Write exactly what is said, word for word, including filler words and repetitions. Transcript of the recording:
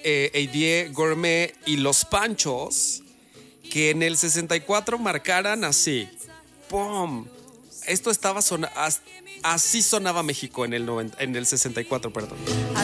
eh, Eydie Gourmet y Los Panchos, que en el sesenta y cuatro marcaran así. ¡Pum! Esto estaba sonando. Así sonaba México en el, noventa, en el sesenta y cuatro, perdón.